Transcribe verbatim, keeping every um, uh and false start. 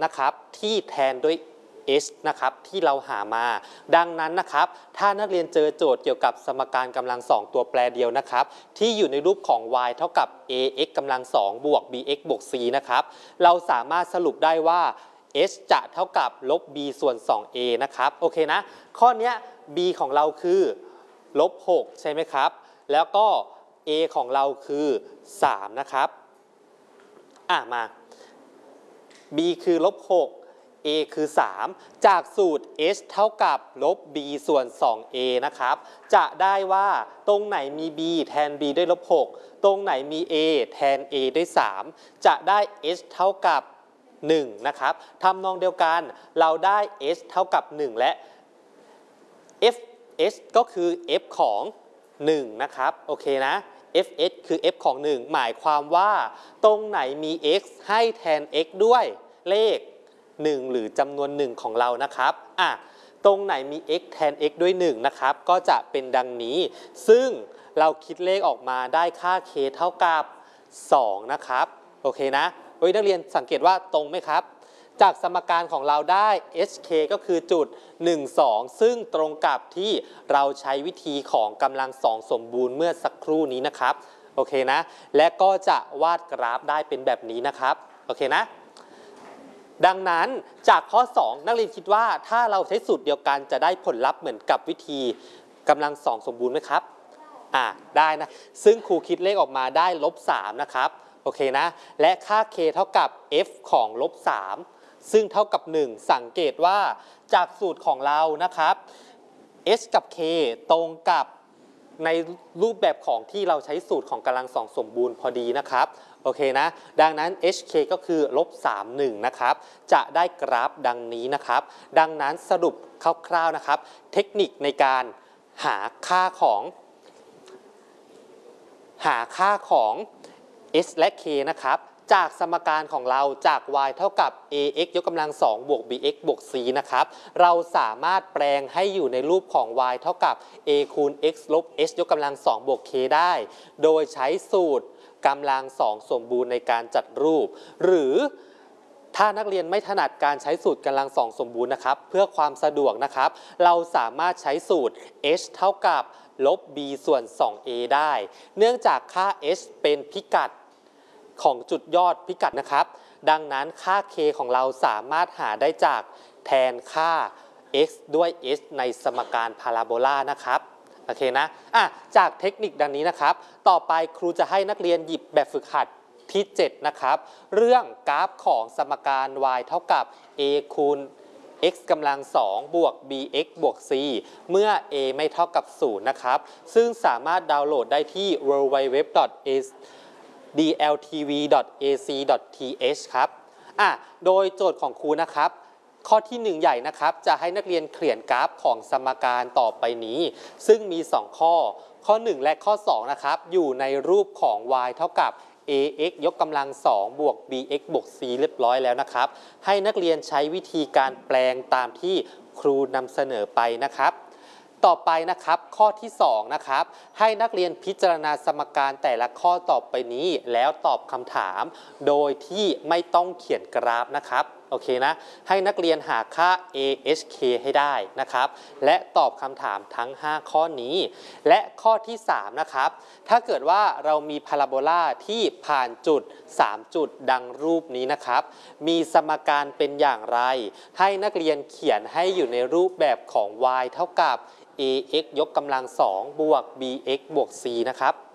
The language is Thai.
นะครับที่แทนด้วย h นะครับที่เราหามาดังนั้นนะครับถ้านักเรียนเจอโจทย์เกี่ยวกับสมการกำลังสองตัวแปรเดียวนะครับที่อยู่ในรูปของ y เท่ากับ ax กำลังสองบวก bx บวก c นะครับเราสามารถสรุปได้ว่า h จะเท่ากับลบ b ส่วน สอง a นะครับโอเคนะข้อนี้ b ของเราคือลบหกใช่ไหมครับแล้วก็ a ของเราคือสามนะครับอ่ะมา b คือลบหก a คือสามจากสูตร h เท่ากับลบ b ส่วน สอง a นะครับจะได้ว่าตรงไหนมี b แทน b ด้วยลบหกตรงไหนมี a แทน a ด้วยสามจะได้ h เท่ากับหนึ่งนะครับทำนองเดียวกันเราได้ h เท่ากับหนึ่งและ f h ก็คือ f ของหนึ่งนะครับโอเคนะ f h คือ f ของหนึ่งหมายความว่าตรงไหนมี x ให้แทน x ด้วยเลขหนึ่งหรือจำนวนหนึ่งของเรานะครับอ่ะตรงไหนมี x แทน x ด้วยหนึ่งนะครับก็จะเป็นดังนี้ซึ่งเราคิดเลขออกมาได้ค่า k เท่ากับสองนะครับโอเคนะเฮ้ยนักเรียนสังเกตว่าตรงไหมครับจากสมการของเราได้ hk ก็คือจุดหนึ่ง สองซึ่งตรงกับที่เราใช้วิธีของกำลังสองสมบูรณ์เมื่อสักครู่นี้นะครับโอเคนะและก็จะวาดกราฟได้เป็นแบบนี้นะครับโอเคนะดังนั้นจากข้อสองนักเรียนคิดว่าถ้าเราใช้สูตรเดียวกันจะได้ผลลัพธ์เหมือนกับวิธีกำลังสองสมบูรณ์ไหมครับอ่าได้นะซึ่งครูคิดเลขออกมาได้ลบสามนะครับโอเคนะและค่า k เท่ากับ f ของลบสามซึ่งเท่ากับหนึ่งสังเกตว่าจากสูตรของเรานะครับ h กับ k ตรงกับในรูปแบบของที่เราใช้สูตรของกำลังสองสมบูรณ์พอดีนะครับโอเคนะดังนั้น hk ก็คือลบสาม หนึ่งนะครับจะได้กราฟดังนี้นะครับดังนั้นสรุปคร่าวๆนะครับเทคนิคในการหาค่าของหาค่าของ h และ k นะครับจากสมการของเราจาก y เท่ากับ ax ยกกำลังสองบวก bx บวก c นะครับเราสามารถแปลงให้อยู่ในรูปของ y เท่ากับ a คูณ x ลบ h ยกกำลังสองบวก k ได้โดยใช้สูตรกำลังสองสมบูรณ์ในการจัดรูปหรือถ้านักเรียนไม่ถนัดการใช้สูตรกำลังสองสมบูรณ์นะครับเพื่อความสะดวกนะครับเราสามารถใช้สูตร h เท่ากับลบ b ส่วน สอง a ได้เนื่องจากค่า h เป็นพิกัดของจุดยอดพิกัดนะครับดังนั้นค่า k ของเราสามารถหาได้จากแทนค่า x ด้วย h ในสมการพาราโบลานะครับโอเคนะอ่ะจากเทคนิคดังนี้นะครับต่อไปครูจะให้นักเรียนหยิบแบบฝึกหัดที่เจ็ดนะครับเรื่องกราฟของสมการ y เท่ากับ a คูณ x กำลังสองบวก bx บวก c เมื่อ a ไม่เท่ากับศูนย์นะครับซึ่งสามารถดาวน์โหลดได้ที่ ดับเบิลยู ดับเบิลยู ดับเบิลยู ดอท ดี แอล ที วี ดอท เอ ซี ดอท ที เอช ครับอ่ะโดยโจทย์ของครูนะครับข้อที่หนึ่งใหญ่นะครับจะให้นักเรียนเขียนกราฟของสมการต่อไปนี้ซึ่งมีสองข้อข้อหนึ่งและข้อสองนะครับอยู่ในรูปของ y เท่ากับ ax ยกกำลังสองบวก bx บวก c เรียบร้อยแล้วนะครับให้นักเรียนใช้วิธีการแปลงตามที่ครูนำเสนอไปนะครับต่อไปนะครับข้อที่สองนะครับให้นักเรียนพิจารณาสมการแต่ละข้อต่อไปนี้แล้วตอบคำถามโดยที่ไม่ต้องเขียนกราฟนะครับโอเคนะให้นักเรียนหาค่า a h k ให้ได้นะครับและตอบคำถามทั้งห้าข้อนี้และข้อที่สามนะครับถ้าเกิดว่าเรามีพาราโบลาที่ผ่านจุดสามจุดดังรูปนี้นะครับมีสมการเป็นอย่างไรให้นักเรียนเขียนให้อยู่ในรูปแบบของ y เท่ากับ ax ยกกำลังสองบวก bx บวก c นะครับ